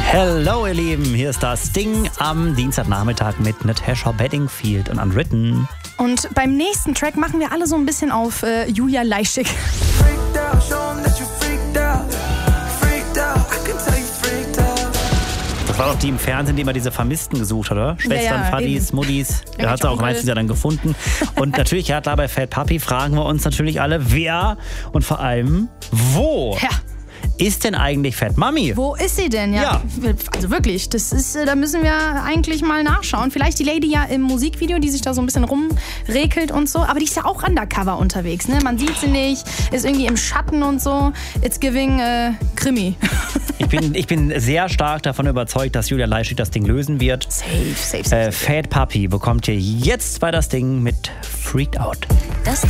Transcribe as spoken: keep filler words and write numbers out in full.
Hallo ihr Lieben, hier ist das Ding am Dienstagnachmittag mit Natasha Bedingfield und Unwritten. Und beim nächsten Track machen wir alle so ein bisschen auf äh, Julia Leischig. Das war doch die im Fernsehen, die immer diese Vermissten gesucht hat, oder? Schwestern, Ja, ja, Fadis, eben. Muddis. Da hat sie auch Onkel. meistens ja dann gefunden. Und natürlich, ja, klar, bei Fat Papi fragen wir uns natürlich alle, wer und vor allem, wo Ja. ist denn eigentlich Fat Mami? Wo ist sie denn? Ja. Also wirklich, das ist, äh, da müssen wir eigentlich mal nachschauen. Vielleicht die Lady ja im Musikvideo, die sich da so ein bisschen rumrekelt und so. Aber die ist ja auch undercover unterwegs, ne? Man sieht sie nicht, ist irgendwie im Schatten und so. It's giving äh, Krimi. Ich bin, ich bin sehr stark davon überzeugt, dass Julia Leischig das Ding lösen wird. Safe, safe, safe. Äh, Fat Papi bekommt ihr jetzt bei das Ding mit Freaked Out. Das